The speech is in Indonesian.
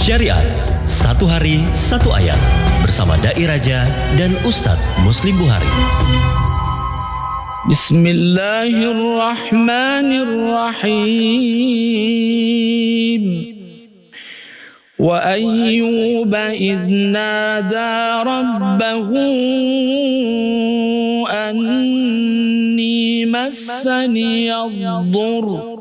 Syariat, satu hari satu ayat bersama Dai Raja dan Ustadz Muslim Buhari. Bismillahirrahmanirrahim. Wa ayyuba idh nada rabbahu anni massani ad-durr